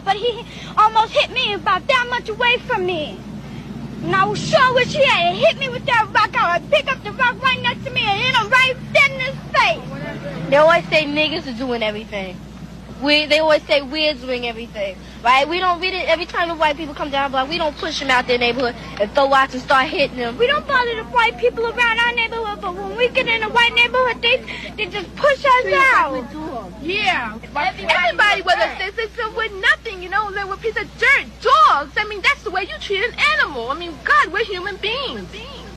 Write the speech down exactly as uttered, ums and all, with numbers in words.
but he almost hit me about that much away from me. And I was sure wish he had hit me with that rock. I would pick up the rock right next to me and hit him right dead in his face. They always say niggas are doing everything. We, they always say we're doing everything, right? We don't read it every time the white people come down the block. We don't push them out their neighborhood and throw rocks and start hitting them. We don't bother the white people around our neighborhood, but when we get in a white neighborhood, they they just push us out. Yeah, everybody was a citizen with nothing, you know, like a piece of dirt, dogs. I mean, that's the way you treat an animal. I mean, God, we're human beings.